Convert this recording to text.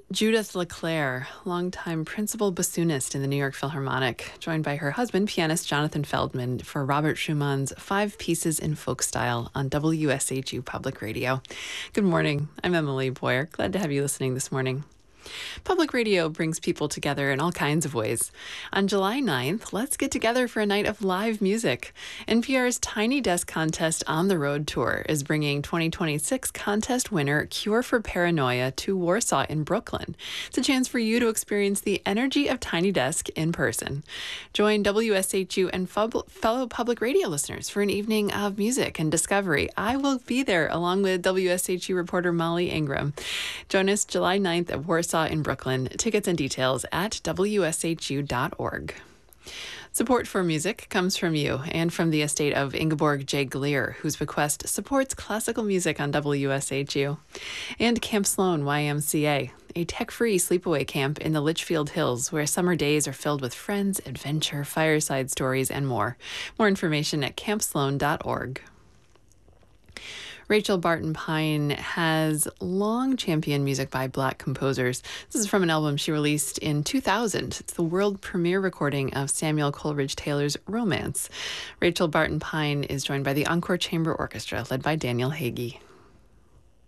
Judith LeClaire, longtime principal bassoonist in the New York Philharmonic, joined by her husband, pianist Jonathan Feldman, for Robert Schumann's Five Pieces in Folk Style on WSHU Public Radio. Good morning. I'm Emily Boyer. Glad to have you listening this morning. Public radio brings people together in all kinds of ways. On July 9th, let's get together for a night of live music. NPR's Tiny Desk Contest on the Road Tour is bringing 2026 contest winner Cure for Paranoia to Warsaw in Brooklyn. It's a chance for you to experience the energy of Tiny Desk in person. Join WSHU and fellow public radio listeners for an evening of music and discovery. I will be there along with WSHU reporter Molly Ingram. Join us July 9th at Warsaw in Brooklyn. Tickets and details at wshu.org. Support for music comes from you and from the estate of Ingeborg J. Gleer, whose bequest supports classical music on WSHU. And Camp Sloan YMCA, a tech-free sleepaway camp in the Litchfield Hills where summer days are filled with friends, adventure, fireside stories, and more. More information at campsloan.org. Rachel Barton Pine has long championed music by Black composers. This is from an album she released in 2000. It's the world premiere recording of Samuel Coleridge Taylor's Romance. Rachel Barton Pine is joined by the Encore Chamber Orchestra, led by Daniel Hagee.